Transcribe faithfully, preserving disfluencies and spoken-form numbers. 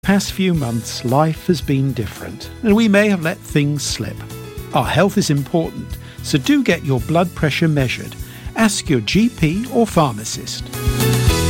Past few months, life has been different, and we may have let things slip. Our health is important, so do get your blood pressure measured. Ask your G P or pharmacist.